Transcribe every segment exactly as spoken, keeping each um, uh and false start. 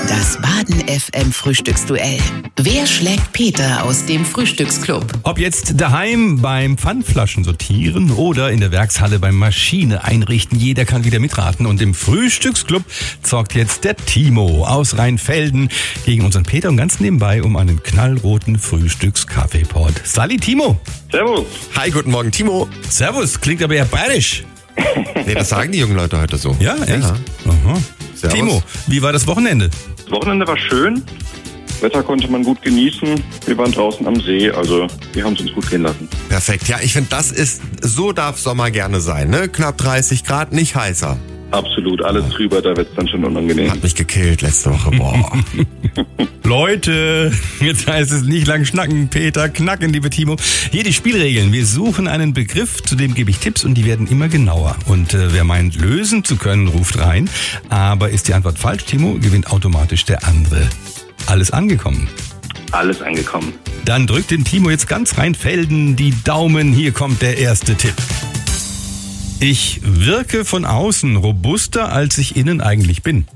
Das Baden F M Frühstücksduell. Wer schlägt Peter aus dem Frühstücksclub? Ob jetzt daheim beim Pfandflaschen sortieren oder in der Werkshalle beim Maschine einrichten, jeder kann wieder mitraten. Und im Frühstücksclub zockt jetzt der Timo aus Rheinfelden gegen unseren Peter und ganz nebenbei um einen knallroten Frühstückskaffeepot. Sali, Timo. Servus. Hi, guten Morgen, Timo. Servus, klingt aber eher bayerisch. Nee, das sagen die jungen Leute heute so. Ja, echt? Ja. Aha. Servus. Timo, wie war das Wochenende? Das Wochenende war schön. Wetter konnte man gut genießen. Wir waren draußen am See, also wir haben es uns gut gehen lassen. Perfekt. Ja, ich finde, das ist, so darf Sommer gerne sein, ne? Knapp dreißig Grad, nicht heißer. Absolut, alles drüber, da wird es dann schon unangenehm. Hat mich gekillt letzte Woche, boah. Leute, jetzt heißt es nicht lang schnacken, Peter knacken, liebe Timo. Hier die Spielregeln. Wir suchen einen Begriff, zu dem gebe ich Tipps und die werden immer genauer. Und äh, wer meint, lösen zu können, ruft rein. Aber ist die Antwort falsch, Timo, gewinnt automatisch der andere. Alles angekommen? Alles angekommen. Dann drückt den Timo jetzt ganz Rheinfelden die Daumen. Hier kommt der erste Tipp. Ich wirke von außen robuster, als ich innen eigentlich bin.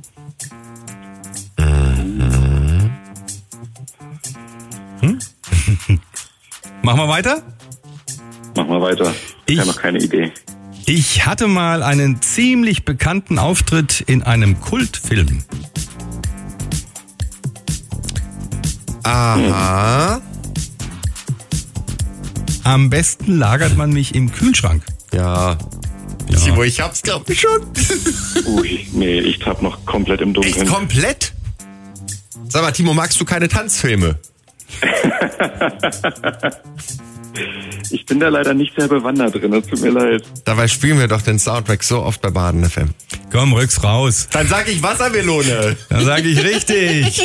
Hm? Machen wir weiter? Machen wir weiter. Ich, ich habe noch keine Idee. Ich hatte mal einen ziemlich bekannten Auftritt in einem Kultfilm. Aha. Am besten lagert man mich im Kühlschrank. Ja. Ja. Timo, ich hab's, glaub ich, schon. Ui, nee, ich tapp noch komplett im Dunkeln. Echt komplett? Sag mal, Timo, magst du keine Tanzfilme? Ich bin da leider nicht sehr bewandert drin, es tut mir leid. Dabei spielen wir doch den Soundtrack so oft bei Baden F M. Komm, rück's raus. Dann sag ich Wassermelone. Dann sag ich richtig.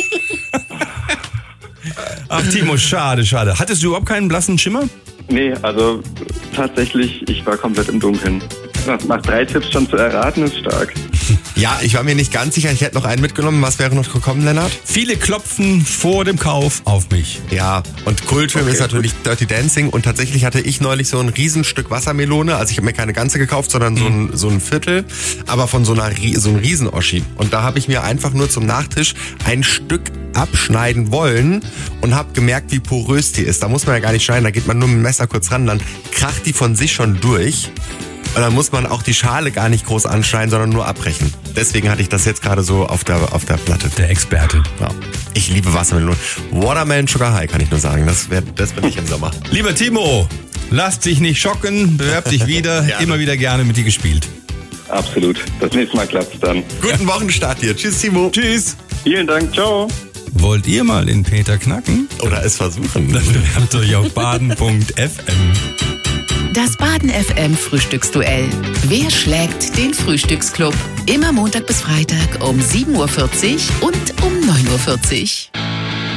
Ach, Timo, schade, schade. Hattest du überhaupt keinen blassen Schimmer? Nee, also tatsächlich, ich war komplett im Dunkeln. Nach, nach drei Tipps schon zu erraten, ist stark. Ja, ich war mir nicht ganz sicher. Ich hätte noch einen mitgenommen. Was wäre noch gekommen, Lennart? Viele klopfen vor dem Kauf auf mich. Ja, und Kultfilm Okay, ist natürlich gut. Dirty Dancing. Und tatsächlich hatte ich neulich so ein Riesenstück Wassermelone. Also ich habe mir keine ganze gekauft, sondern so ein, so ein Viertel. Aber von so einer so ein Riesen-Oschi. Und da habe ich mir einfach nur zum Nachtisch ein Stück abschneiden wollen und habe gemerkt, wie porös die ist. Da muss man ja gar nicht schneiden. Da geht man nur mit dem Messer kurz ran. Dann kracht die von sich schon durch. Und dann muss man auch die Schale gar nicht groß anschneiden, sondern nur abbrechen. Deswegen hatte ich das jetzt gerade so auf der, auf der Platte. Der Experte. Ja. Ich liebe Wassermelone. Watermelon Sugar High, kann ich nur sagen. Das, wär, das bin ich im Sommer. Lieber Timo, lass dich nicht schocken, bewerb dich wieder. Gerne. Immer wieder gerne mit dir gespielt. Absolut. Das nächste Mal klappt's dann. Guten Wochenstart dir. Tschüss, Timo. Tschüss. Vielen Dank, ciao. Wollt ihr mal in Peter knacken? Oder es versuchen. Dann bewerbt euch auf baden punkt f m. Das Baden F M Frühstücksduell. Wer schlägt den Frühstücksclub? Immer Montag bis Freitag um sieben Uhr vierzig und um neun Uhr vierzig.